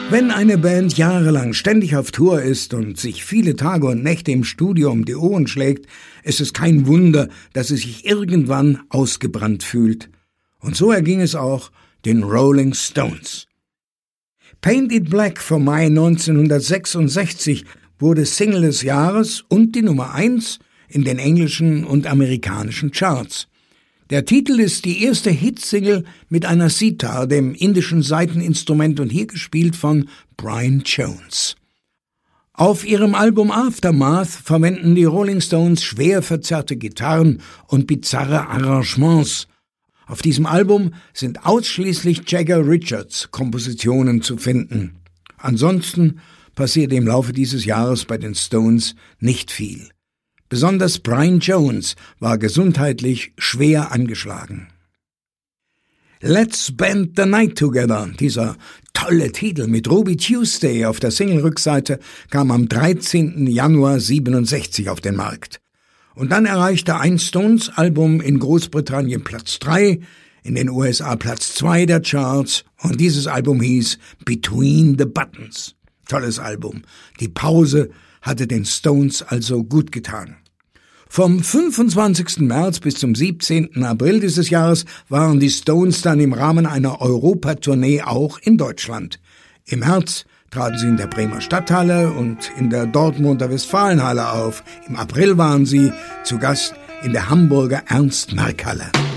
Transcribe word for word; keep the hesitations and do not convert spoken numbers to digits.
Wenn eine Band jahrelang ständig auf Tour ist und sich viele Tage und Nächte im Studio um die Ohren schlägt, ist es kein Wunder, dass sie sich irgendwann ausgebrannt fühlt. Und so erging es auch den Rolling Stones. Paint It Black vom Mai neunzehnhundertsechsundsechzig wurde Single des Jahres und die Nummer eins in den englischen und amerikanischen Charts. Der Titel ist die erste Hitsingle mit einer Sitar, dem indischen Saiteninstrument, und hier gespielt von Brian Jones. Auf ihrem Album Aftermath verwenden die Rolling Stones schwer verzerrte Gitarren und bizarre Arrangements. Auf diesem Album sind ausschließlich Jagger Richards Kompositionen zu finden. Ansonsten passiert im Laufe dieses Jahres bei den Stones nicht viel. Besonders Brian Jones war gesundheitlich schwer angeschlagen. Let's Spend the Night Together, dieser tolle Titel mit Ruby Tuesday auf der Single-Rückseite, kam am dreizehnten Januar siebenundsechzig auf den Markt. Und dann erreichte ein Stones-Album in Großbritannien Platz drei, in den U S A Platz zwei der Charts, und dieses Album hieß Between the Buttons. Tolles Album. Die Pause hatte den Stones also gut getan. Vom fünfundzwanzigsten März bis zum siebzehnten April dieses Jahres waren die Stones dann im Rahmen einer Europatournee auch in Deutschland. Im März traten sie in der Bremer Stadthalle und in der Dortmunder Westfalenhalle auf. Im April waren sie zu Gast in der Hamburger Ernst-Merck-Halle.